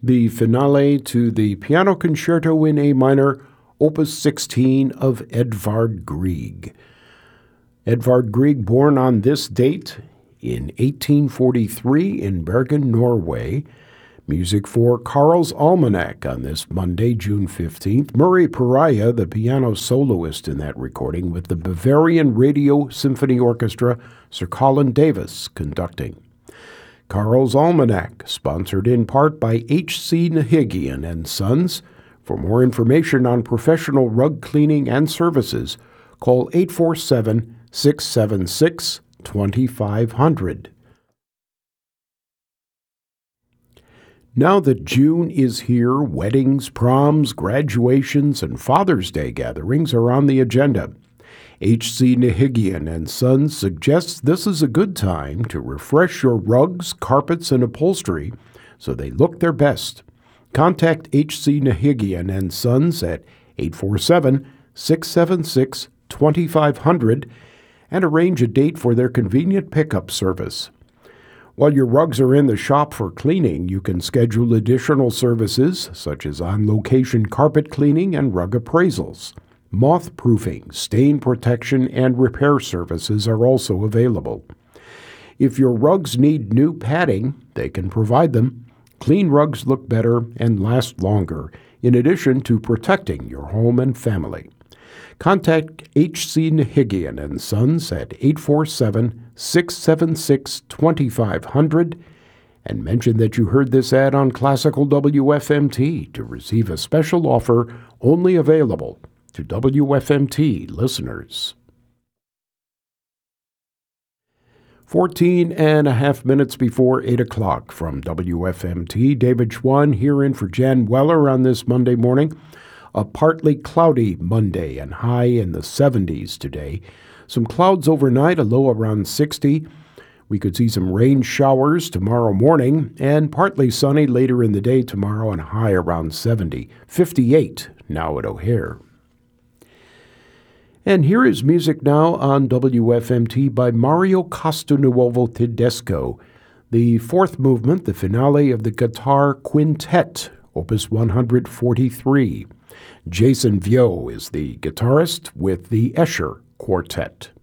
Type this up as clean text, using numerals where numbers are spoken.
the finale to the Piano Concerto in A minor, Opus 16 of Edvard Grieg. Edvard Grieg, born on this date in 1843 in Bergen, Norway. Music for Carl's Almanac on this Monday, June 15th. Murray Pariah, the piano soloist in that recording, with the Bavarian Radio Symphony Orchestra, Sir Colin Davis conducting. Carl's Almanac, sponsored in part by H.C. Nahigian and Sons. For more information on professional rug cleaning and services, call 847-676-2500. Now that June is here, weddings, proms, graduations, and Father's Day gatherings are on the agenda. H.C. Nahigian and Sons suggests this is a good time to refresh your rugs, carpets, and upholstery so they look their best. Contact H.C. Nahigian and Sons at 847-676-2500 and arrange a date for their convenient pickup service. While your rugs are in the shop for cleaning, you can schedule additional services such as on-location carpet cleaning and rug appraisals. Moth-proofing, stain protection, and repair services are also available. If your rugs need new padding, they can provide them. Clean rugs look better and last longer, in addition to protecting your home and family. Contact H.C. Nahigian and Sons at 847-676-2500 and mention that you heard this ad on Classical WFMT to receive a special offer only available to WFMT listeners. 14 and a half minutes before 8 o'clock from WFMT, David Schwann here in for Jan Weller on this Monday morning. A partly cloudy Monday and high in the 70s today. Some clouds overnight, a low around 60. We could see some rain showers tomorrow morning and partly sunny later in the day tomorrow and a high around 70. 58 now at O'Hare. And here is music now on WFMT by Mario Castronuovo Tedesco. The fourth movement, the finale of the Guitar Quintet, Opus 143. Jason Vio is the guitarist with the Escher Quartet.